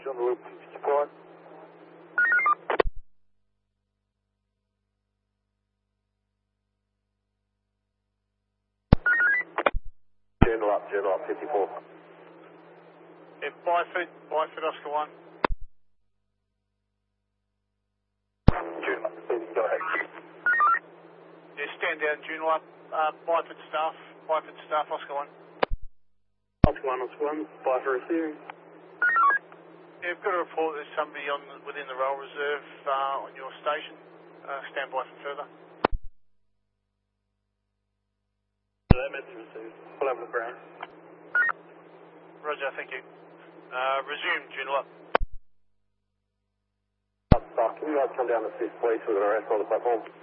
on the loop. Support. Journal up, 54. Yeah, Byford, Oscar 1. Journal up, go ahead. Yeah, stand down, Juno up, Byford staff, Oscar 1. Oscar 1, Byford receiving. Yeah, I've got a report there's somebody within the rail reserve on your station. Stand by for further. That message received. Pull over the ground. Roger, thank you. Resume, Juno up. Can you guys come down to 5th, please? We're going to arrest on the platform.